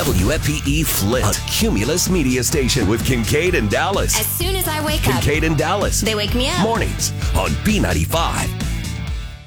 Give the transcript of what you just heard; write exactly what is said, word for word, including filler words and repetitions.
W F P E Flint, a Cumulus media station with Kincaid and Dallas. As soon as I wake up, Kincaid and Dallas. they wake me up. Mornings on B ninety-five.